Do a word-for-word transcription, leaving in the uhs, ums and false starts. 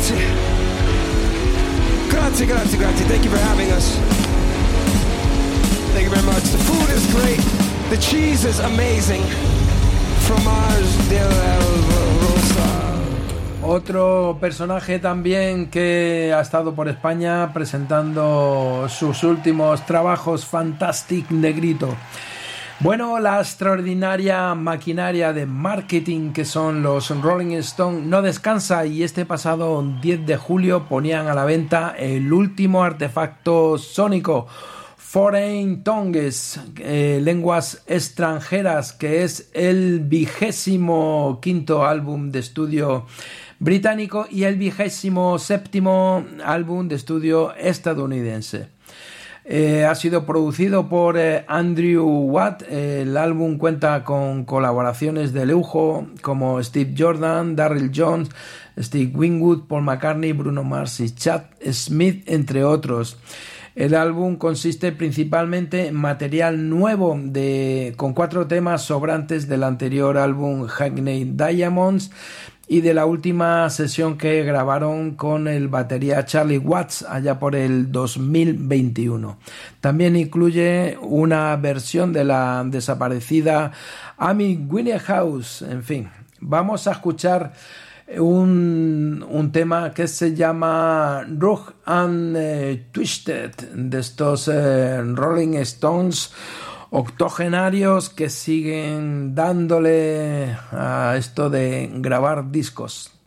grazie. Grazie, grazie, grazie. Thank you for having us. Thank you very much. The food is great. The cheese is amazing. Fromage de la Rosa. Otro personaje también que ha estado por España presentando sus últimos trabajos, Fantastic Negrito. Bueno, la extraordinaria maquinaria de marketing que son los Rolling Stones no descansa, y este pasado diez de julio ponían a la venta el último artefacto sónico, Foreign Tongues, eh, lenguas extranjeras, que es el vigésimo quinto álbum de estudio británico y el vigésimo séptimo álbum de estudio estadounidense. Eh, ha sido producido por eh, Andrew Watt. El álbum cuenta con colaboraciones de lujo como Steve Jordan, Darryl Jones, Steve Winwood, Paul McCartney, Bruno Mars y Chad Smith, entre otros. El álbum consiste principalmente en material nuevo de, con cuatro temas sobrantes del anterior álbum Hackney Diamonds y de la última sesión que grabaron con el batería Charlie Watts allá por el dos mil veintiuno. También incluye una versión de la desaparecida Amy Winehouse. En fin, vamos a escuchar un, un tema que se llama Rough and eh, Twisted, de estos eh, Rolling Stones octogenarios que siguen dándole a esto de grabar discos.